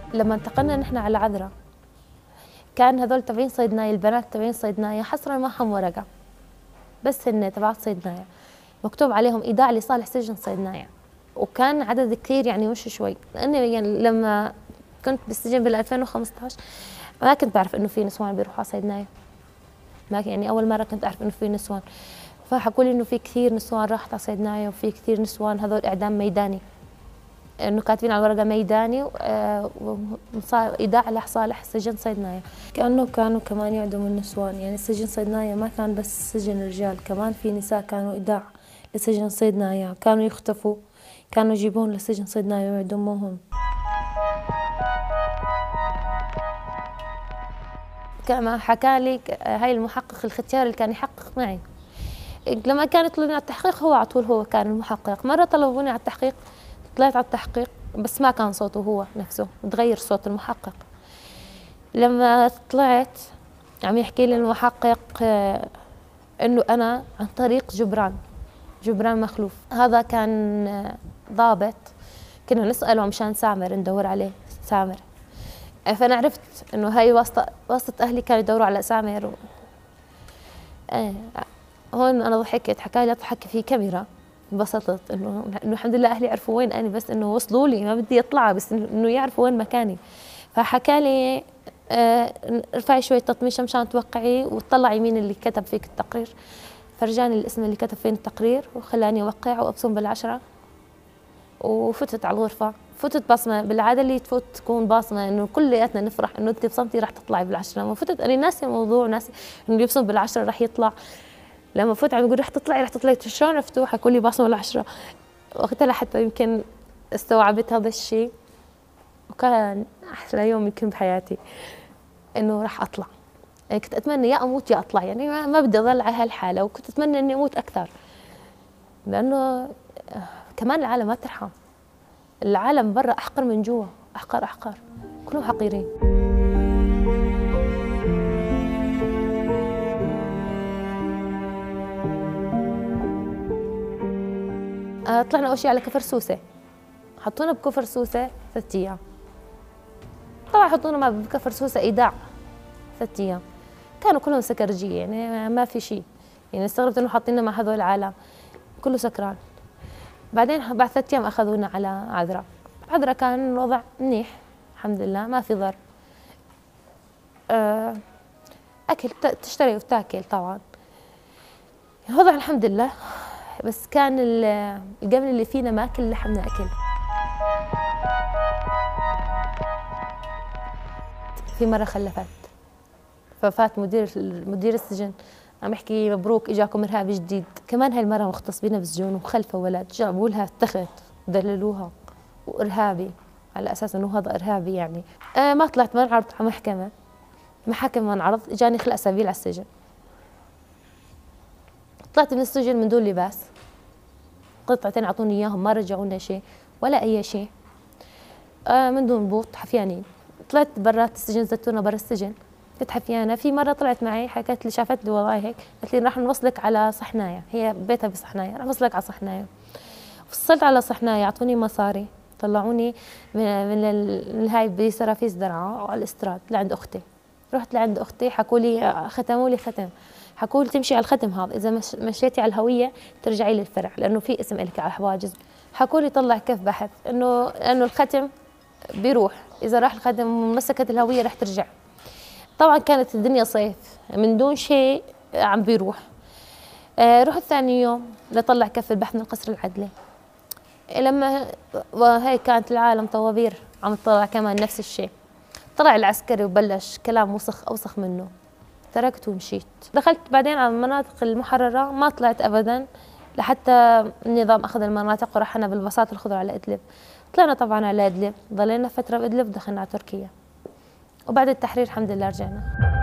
لما انتقلنا نحن على عذرا كان هذول تبعين صيدنايا، البنات تبعين صيدنايا حصرا معهم ورقة بس هن تبعات صيدنايا مكتوب عليهم إيداع لصالح سجن صيدنايا، وكان عدد كثير يعني مش شوي، لأني يعني لما كنت بالسجن بال 2015 ما كنت بعرف إنه في نسوان بيروحوا على صيدنايا، ما يعني أول مرة كنت أعرف إنه في نسوان، فحكوا لي إنه في كثير نسوان راحت على صيدنايا وفي كثير نسوان هذول إعدام ميداني، إنه كاتبين على الورقة ميداني وصار إيداع لصالح سجن صيدنايا. كانوا كمان يعدموا النسوان، يعني سجن صيدنايا ما كان بس سجن رجال، كمان في نساء كانوا إيداع لسجن صيدنايا، كانوا يختفوا، كانوا يجيبون لسجن صيدنايا ويعدموهم. كما حكى لي هاي المحقق الختيار اللي كان يحقق معي، لما كان يطلبوني على التحقيق هو على طول هو كان المحقق، مرة طلبوني على التحقيق طلعت على التحقيق بس ما كان صوته هو نفسه، تغير صوت المحقق. لما طلعت عم يحكي لي المحقق انه انا عن طريق جبران مخلوف، هذا كان ضابط كنا نسأله مشان سامر ندور عليه سامر، فانا عرفت انه هاي واسطة اهلي كانوا يدوروا على سامر هون انا ضحكت، حكى لي لا تحكي في كاميرا، انبسطت انه الحمد لله اهلي عرفوا وين انا، بس انه وصلوا لي ما بدي اطلع بس انه يعرفوا وين مكاني. فحكى لي ارفعي شوي تطميشه مشان توقعي وتطلعي مين اللي كتب فيك التقرير، فرجاني الاسم اللي كتب فين التقرير وخلاني اوقع وابصم بالعشرة، وفتت على الغرفه، فتت بصمه، بالعاده اللي تفوت تكون باصمه انه كلياتنا نفرح انه انت بصمتي رح تطلعي بالعشرة، لما فتت انا ناسي الموضوع، ناسي انه اللي يبصم بالعشرة رح يطلع، لما فوت عم يقول رح تطلعي شلون عرفتوا؟ حكوا لي باصمه العشرة، وقتها لحتى يمكن استوعبت هذا الشيء، وكان احلى يوم يمكن بحياتي انه رح اطلع، يعني كنت اتمنى يا اموت يا اطلع، يعني ما بدي اضل على هالحاله، وكنت اتمنى اني اموت اكثر، لانه كمان العالم ما ترحم، العالم برا احقر من جوا، احقر كلهم حقيرين. طلعنا اول شيء على كفر سوسه، حطونا بكفر سوسه 3 ايام، طبعا حطونا بكفر سوسه ايداع 3 ايام، كانوا كلهم سكرجيه يعني ما في شيء، يعني استغربت انه حاطيننا مع هذول العالم كله سكران. بعدين بعد 3 ايام اخذونا على عذرا كان الوضع منيح الحمد لله، ما في ضر، اكل تشتري وتاكل طبعا، الوضع الحمد لله، بس كان القبل اللي فينا ما كل لحمنا اكل. في مره خلفت، ففات مدير السجن عم يحكي مبروك اجاكم ارهابي جديد، كمان هاي المره مختص بينا بالسجون ومخلفه ولد، جابوا لها التخت ودللوها وارهابي على اساس انه هذا ارهابي يعني. ما طلعت، ما انعرضت على محاكم ما انعرض، اجاني خلق سبيل على السجن، طلعت من السجن من دون لباس، قطعتين اعطوني اياهم ما رجعوا لنا شيء ولا اي شيء، من دون بوط حفيانين، طلعت برات السجن، زتونا برا السجن كنت حفيانه. في مره طلعت معي حكت لي، شافت لي وضعي هيك، قالت لي راح نوصلك على صحنايا، هي بيتها بصحنايا، راح نوصلك على صحنايا. وصلت على صحنايا اعطوني مصاري، طلعوني من هاي بسرافيس درعا على الاستراد لعند اختي، رحت لعند اختي حكوا لي ختموا لي ختم، حكوا لي تمشي على الختم هذا، اذا مشيتي على الهويه ترجعي للفرع لانه في اسم لك على الحواجز. حكوا لي طلع كيف بحث انه لانه الختم بيروح، اذا راح الختم ومسكت الهويه رح ترجع. طبعا كانت الدنيا صيف من دون شيء عم بيروح. رحت ثاني يوم لطلع كف البحث من قصر العدلي، لما هي كانت العالم طوابير عم تطلع كمان نفس الشيء، طلع العسكري وبلش كلام وسخ اوسخ منه، تركته ومشيت. دخلت بعدين على المناطق المحررة ما طلعت أبدا، لحتى النظام أخذ المناطق ورحنا بالبساط الخضر على إدلب. طلعنا طبعا على إدلب، ضلينا فترة بإدلب، دخلنا على تركيا، وبعد التحرير الحمد لله رجعنا.